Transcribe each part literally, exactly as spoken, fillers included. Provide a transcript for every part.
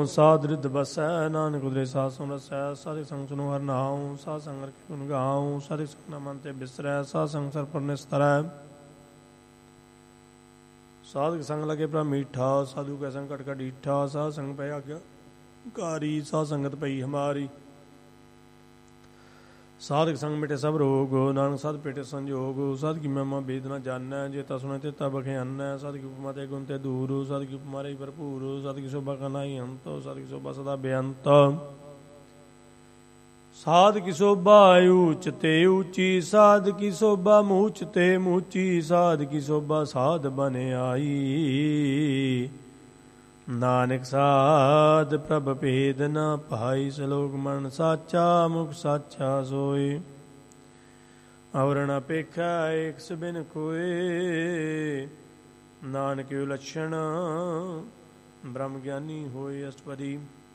ਸਾਧ ਰਿਧ ਬਸੈ, ਨਾਨਕ ਉਦਰੇ ਸਾਧ ਸੁਨ ਰਸੈ। ਸਾਧਿ ਸੰਗ ਸੁਨੋ ਹਰਿ ਨਾਉ, ਸਾਧ ਸੰਗ ਹਰਿ ਗੁਣ ਗਾਉ। ਸਾਧਿ ਸੰਗ ਨਾ ਮਨ ਤੇ ਬਿਸਰੈ, ਸਾਧ ਸੰਗ ਸਰ ਪਰ ਨਿਸਤਰੈ। ਸਾਧਕ ਸੰਗ ਲਗੇ ਪ੍ਰਭ ਮੀਠਾ, ਸਾਧੂ ਕੈ ਸੰਗ ਕਟ ਕਟ ਡੀਠਾ। ਸਾਧ ਸੰਗ ਪੈ ਆਗਿਆਕਾਰੀ, ਸਾਧ ਸੰਗਤ ਪਈ ਹਮਾਰੀ। ਸਾਧਕ ਸੰਗ ਮਿਟੇ ਸਭ ਰੋਗ, ਨਾਨਕ ਸਾਧ ਪੇਟੇ ਸੰਜੋਗ। ਸਾਧ ਕੀ ਮਹਿਮਾ ਬੇਦ ਨ ਜਾਣੈ, ਜੇ ਤਾ ਸੁਣੈ ਤੇ ਤਾ ਬਖੇ ਅੰਨੈ। ਸਾਧ ਕੀ ਉਪਮਾ ਤੇ ਗੁਣ ਤੇ ਦੂਰ, ਸਾਧ ਕੀ ਉਪਮਾ ਰਹੀ ਭਰਪੂਰ। ਸਾਧ ਕੀ ਸ਼ੋਭਾ ਕਾ ਨਾਹੀ ਅੰਤ, ਸਾਧ ਕੀ ਸ਼ੋਭਾ ਸਦਾ ਬੇਅੰਤ। ਸਾਧ ਕੀ ਸ਼ੋਭਾ ਊਚ ਤੇ ਊਚੀ, ਸਾਧ ਕੀ ਸ਼ੋਭਾ ਮੂਚ ਤੇ ਮੂਚੀ। ਸਾਧ ਕੀ ਸ਼ੋਭਾ ਸਾਧ ਬਨ ਆਈ, ਨਾਨਕ ਸਾਧ ਪ੍ਰਭ ਭੇਦ ਨ ਭਾਈ। ਸਲੋਕ ਮਨ ਸਾਚਾ, ਮੁਖ ਸਾਚਾ ਸੋਏ। ਅਵਰਣ ਅਪੇਖਾ ਏਕ ਸਬਿਨ ਕੋਏ, ਨਾਨਕ ਵਿਲੱਛਣ ਬ੍ਰਹਮ ਗਿਆਨੀ ਹੋਏ। ਅਸ਼ਟਪਦੀ।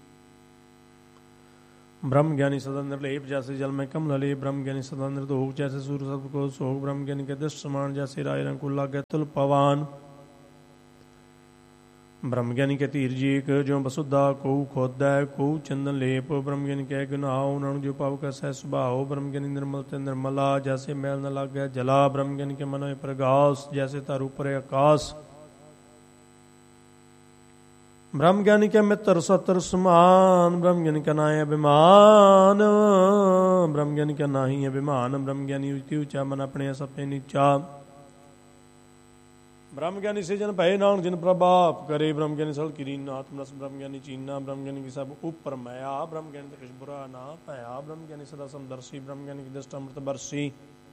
ब्रह्म ज्ञानी सदा निर्लेप, जैसे जल में कमल लेप। ब्रह्म ज्ञानी सदा निर्दोष, जैसे सूर्य सब को सोख। ब्रह्म ज्ञानी के दृष्ट समान, जैसे राय रंग को लागे तुल पवान। ब्रह्म ज्ञानी के तीर जीक, जो बसुदा को खोदै को चंदन लेप। ब्रह्म ज्ञानी के गुनाह उन्होंने जो पाव का सह सुभाव। ब्रह्म ज्ञानी निर्मल ते निर्मला, जैसे मैल न लागे जला। ब्रह्म ज्ञानी के मन में प्रगास, जैसे तारू परे आकाश। ब्रह्म ज्ञानी के मित्र सत्र समान, ब्रह्म ज्ञानी का नाहि अभिमान। ब्रह्म ज्ञानी का नाहि अभिमान, ब्रह्म ज्ञानी ऊंची ऊंचा, मन अपने सब पे नीचा। ब्रह्म ज्ञानी से जन भय, नानक जिन प्रभाव करे। ब्रह्म ज्ञानी सल किरीन आत्मरस, ब्रह्म ज्ञानी चीना। ब्रह्म ज्ञानी की सब ऊपर माया, ब्रह्म ज्ञानी तो कुछ बुरा ना पाया। ब्रह्म ज्ञानी सदा समदर्शी, ब्रह्म ज्ञानी की दृष्टि अमृत बरसी।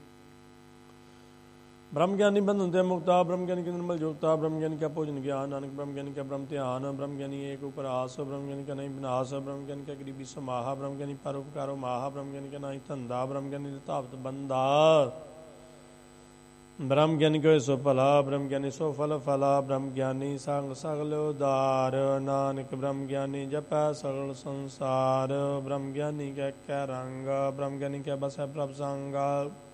ब्रह्म ज्ञानी बंधन ते मुक्ता, ब्रह्म ज्ञानी की निर्मल जोता। ब्रह्म ज्ञानी का भोजन ज्ञान, नानक ब्रह्म ज्ञानी का ब्रह्म ध्यान। ब्रह्म ज्ञानी एक उपरास, ब्रह्म ज्ञानी का नहीं विनाश। ब्रह्म ज्ञानी का गरीबी समाहा, ब्रह्म ज्ञानी परोपकारो माहा। ब्रह्म ज्ञानी का नहीं धंधा, ब्रह्म ज्ञानी तावत बंदा। ब्रह्म ज्ञानी को सो फला, ब्रह्म ज्ञानी सो फल फला। ब्रह्म ज्ञानी संग सगल उदार, नानक ब्रह्म ज्ञानी जपै सगल संसार। ब्रह्म ज्ञानी के कै रंग, ब्रह्म ज्ञानी के बसै प्रभ संग।